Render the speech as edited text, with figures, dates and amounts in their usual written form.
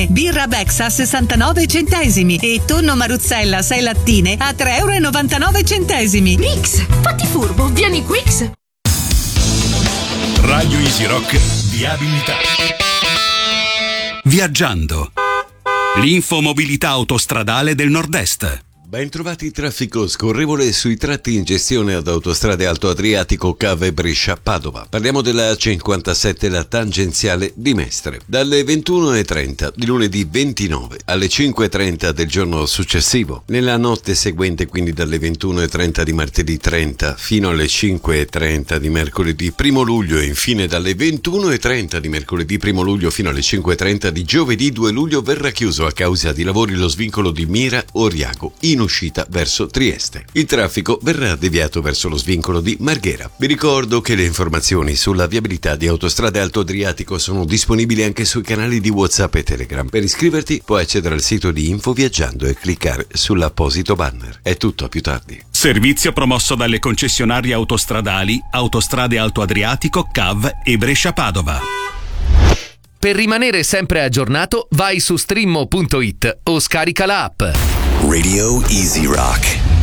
Birra Bex a 69 centesimi e tonno Maruzzella 6 lattine a 3,99 €. Mix, fatti furbo, vieni Quix. Radio Easy Rock Viabilità. Viaggiando. L'infomobilità autostradale del Nord-Est. Ben trovati, traffico scorrevole sui tratti in gestione ad Autostrade Alto Adriatico, Cave Brescia-Padova. Parliamo della 57, la tangenziale di Mestre. Dalle 21:30 di lunedì 29 alle 5:30 del giorno successivo. Nella notte seguente, quindi dalle 21:30 di martedì 30 fino alle 5:30 di mercoledì 1 luglio e infine dalle 21:30 di mercoledì 1 luglio fino alle 5:30 di giovedì 2 luglio verrà chiuso a causa di lavori lo svincolo di Mira-Oriago in uscita verso Trieste. Il traffico verrà deviato verso lo svincolo di Marghera. Vi ricordo che le informazioni sulla viabilità di Autostrade Alto Adriatico sono disponibili anche sui canali di WhatsApp e Telegram. Per iscriverti puoi accedere al sito di Info Viaggiando e cliccare sull'apposito banner. È tutto, a più tardi. Servizio promosso dalle concessionarie autostradali Autostrade Alto Adriatico, CAV e Brescia-Padova. Per rimanere sempre aggiornato, vai su streammo.it o scarica la app. Radio Easy Rock.